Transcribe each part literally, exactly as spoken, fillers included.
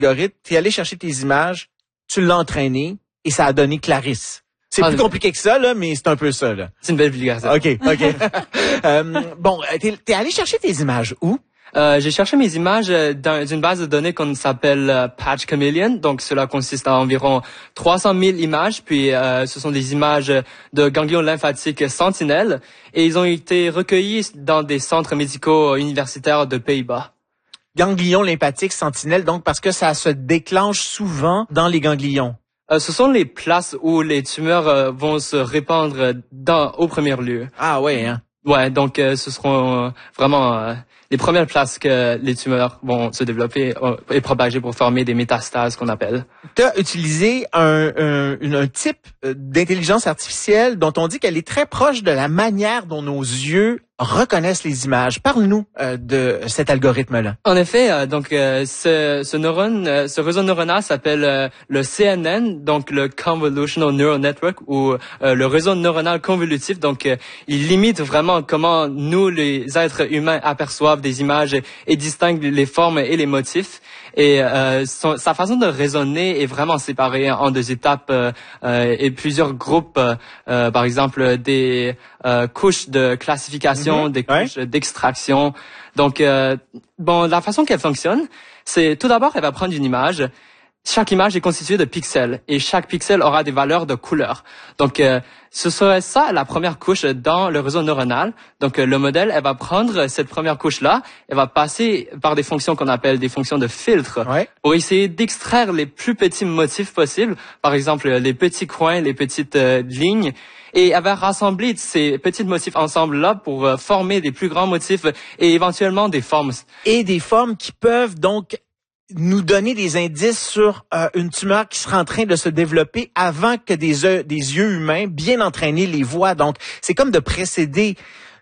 L'algorithme, tu es allé chercher tes images, tu l'as entraîné et ça a donné Clarisse. C'est ah, plus compliqué que ça, là, mais c'est un peu ça, là. C'est une belle vulgarisation. OK, OK. euh, bon, t'es, t'es allé chercher tes images où? Euh, j'ai cherché mes images dans une base de données qu'on s'appelle euh, Patch Chameleon. Donc, cela consiste à environ trois cent mille images. Puis, euh, ce sont des images de ganglions lymphatiques sentinelles. Et ils ont été recueillis dans des centres médicaux universitaires de Pays-Bas. Ganglions lymphatiques sentinelles, donc, parce que ça se déclenche souvent dans les ganglions. Euh, ce sont les places où les tumeurs euh, vont se répandre dans, au premier lieu. Ah ouais, hein? Ouais, donc euh, ce seront euh, vraiment euh, les premières places que les tumeurs vont se développer euh, et propager pour former des métastases qu'on appelle. Tu as utilisé un, un, un type d'intelligence artificielle dont on dit qu'elle est très proche de la manière dont nos yeux reconnaissent les images. Parle-nous euh, de cet algorithme-là. En effet, euh, donc euh, ce, ce neurone, euh, ce réseau neuronal s'appelle euh, le C N N, donc le Convolutional Neural Network ou euh, le réseau neuronal convolutif. Donc, euh, il limite vraiment comment nous, les êtres humains, aperçoivent des images et, et distinguent les formes et les motifs. Et euh, son, sa façon de raisonner est vraiment séparée en deux étapes euh, euh, et plusieurs groupes, euh, euh, par exemple des euh, couches de classification, mm-hmm. des couches ouais. d'extraction. Donc, euh, bon, la façon qu'elle fonctionne, c'est tout d'abord, elle va prendre une image. Chaque image est constituée de pixels et chaque pixel aura des valeurs de couleurs. Donc, euh, ce serait ça la première couche dans le réseau neuronal. Donc, euh, le modèle, elle va prendre cette première couche-là, elle va passer par des fonctions qu'on appelle des fonctions de filtre ouais. pour essayer d'extraire les plus petits motifs possibles. Par exemple, les petits coins, les petites euh, lignes. Et elle va rassembler ces petits motifs ensemble-là pour euh, former des plus grands motifs et éventuellement des formes. Et des formes qui peuvent donc nous donner des indices sur euh, une tumeur qui sera en train de se développer avant que des, euh, des yeux humains bien entraînés les voient. Donc, c'est comme de précéder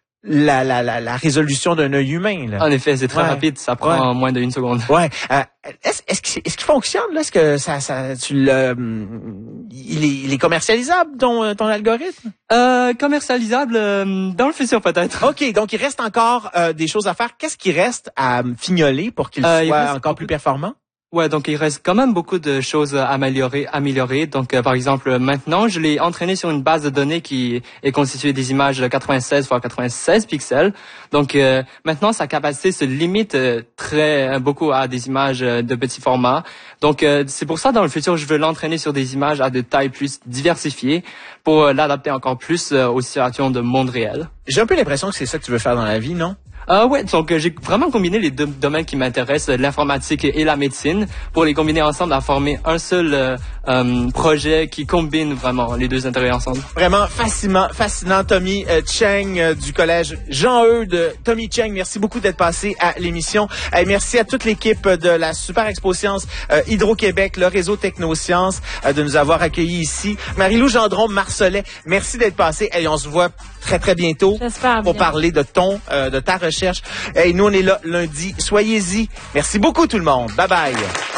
la, la, la, la résolution d'un œil humain. Là. En effet, c'est très ouais. rapide. Ça prend ouais. moins d'une seconde. Ouais. Euh, est-ce, est-ce, qu'il, est-ce qu'il fonctionne là? Est-ce que ça, ça, tu le, il est, il est commercialisable ton, ton algorithme? Euh, commercialisable euh, dans le futur peut-être. Ok, donc il reste encore euh, des choses à faire. Qu'est-ce qui reste à fignoler pour qu'il euh, soit encore plus performant? Ouais, donc il reste quand même beaucoup de choses à améliorer. améliorer. Donc, euh, par exemple, maintenant, je l'ai entraîné sur une base de données qui est constituée des images de quatre-vingt-seize par quatre-vingt-seize pixels. Donc, euh, maintenant, sa capacité se limite euh, très euh, beaucoup à des images euh, de petits formats. Donc, euh, c'est pour ça, dans le futur, je veux l'entraîner sur des images à de tailles plus diversifiées pour euh, l'adapter encore plus euh, aux situations de monde réel. J'ai un peu l'impression que c'est ça que tu veux faire dans la vie, non? Euh, ouais, donc euh, j'ai vraiment combiné les deux domaines qui m'intéressent, l'informatique et la médecine, pour les combiner ensemble à former un seul euh, euh, projet qui combine vraiment les deux intérêts ensemble. Vraiment fascinant, fascinant, Tommy euh, Cheng euh, du collège Jean-Eudes. Tommy Cheng, merci beaucoup d'être passé à l'émission. Et merci à toute l'équipe de la Super Expo Science euh, Hydro-Québec, le réseau Technosciences, euh, de nous avoir accueillis ici. Marie-Lou Gendron-Marcelet, merci d'être passé. Et on se voit très très bientôt J'espère pour bien. parler de ton, euh, de ta recherche. Et nous, on est là lundi. Soyez-y. Merci beaucoup, tout le monde. Bye bye.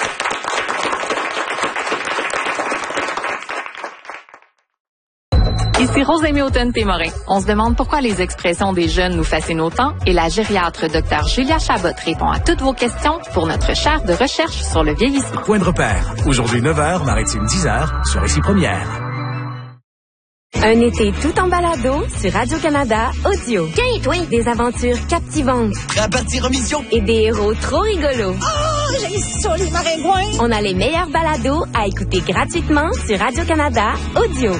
Ici Rose-Aimée Houghton-Témorin. On se demande pourquoi les expressions des jeunes nous fascinent autant et la gériatre Dr Julia Chabot répond à toutes vos questions pour notre chaire de recherche sur le vieillissement. Point de repère. Aujourd'hui neuf heures, Maritime dix heures, sur Ici Première. Un été tout en balado sur Radio-Canada Audio. Tiens, toi, des aventures captivantes. Prêt à partir en mission. Et des héros trop rigolos. Oh, j'ai ça, les maringouins. On a les meilleurs balados à écouter gratuitement sur Radio-Canada Audio.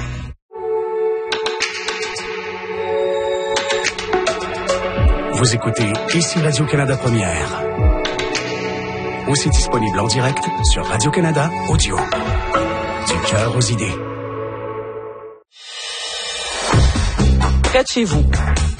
Vous écoutez Ici Radio-Canada Première. Aussi disponible en direct sur Radio-Canada Audio. Du cœur aux idées. Près de chez vous,